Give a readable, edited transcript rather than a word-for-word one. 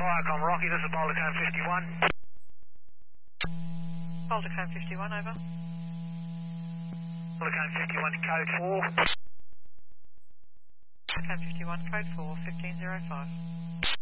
Viacom Rocky, this is Boulder Cone 51. Boulder Cone 51, over. Boulder Cone 51 to code 4. Boulder Cone 51, code 4, 1505.